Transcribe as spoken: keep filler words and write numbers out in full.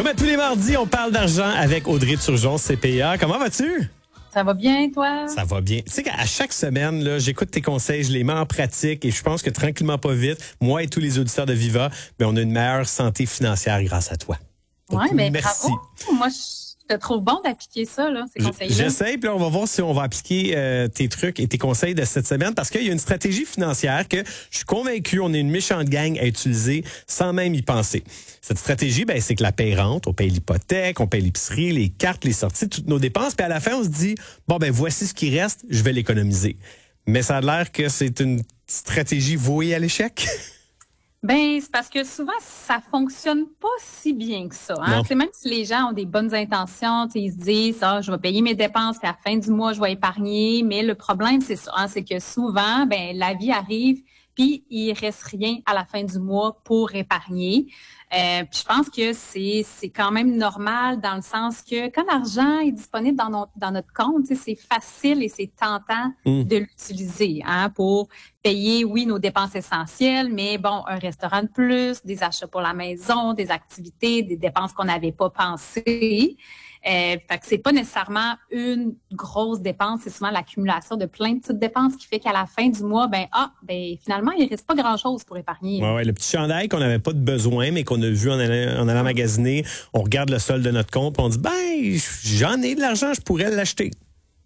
Comme à tous les mardis, on parle d'argent avec Audrey de Surgeon C P A. Comment vas-tu? Ça va bien, toi? Ça va bien. Tu sais qu'à chaque semaine, là, j'écoute tes conseils, je les mets en pratique et je pense que tranquillement, pas vite, moi et tous les auditeurs de Viva, ben, on a une meilleure santé financière grâce à toi. Oui, mais merci. bravo. Moi, je te trouve bon d'appliquer ça, là, ces conseils-là. J'essaie, puis là, on va voir si on va appliquer euh, tes trucs et tes conseils de cette semaine parce qu'il y a une stratégie financière que je suis convaincu, on est une méchante gang à utiliser sans même y penser. Cette stratégie, ben, c'est que la paye rentre, on paye l'hypothèque, on paye l'épicerie, les cartes, les sorties, toutes nos dépenses, puis à la fin, on se dit, bon, ben, voici ce qui reste, je vais l'économiser. Mais ça a l'air que c'est une stratégie vouée à l'échec. Ben, c'est parce que souvent, ça fonctionne pas si bien que ça. Hein? Même si les gens ont des bonnes intentions, ils se disent, ah, je vais payer mes dépenses, puis à la fin du mois, je vais épargner. Mais le problème, c'est ça, hein? C'est que souvent, ben, la vie arrive, puis il reste rien à la fin du mois pour épargner. Euh, puis je pense que c'est c'est quand même normal dans le sens que quand l'argent est disponible dans notre dans notre compte, c'est facile et c'est tentant mmh. de l'utiliser, hein, pour payer, oui, nos dépenses essentielles, mais bon, un restaurant de plus, des achats pour la maison, des activités, des dépenses qu'on n'avait pas pensées. Euh, fait que c'est pas nécessairement une grosse dépense, c'est souvent l'accumulation de plein de petites dépenses qui fait qu'à la fin du mois, ben ah, ben finalement, il reste pas grand-chose pour épargner. Ouais, ouais, le petit chandail qu'on n'avait pas de besoin, mais qu'on a vu en allant, en allant magasiner, on regarde le solde de notre compte, et on dit, ben, j'en ai de l'argent, je pourrais l'acheter.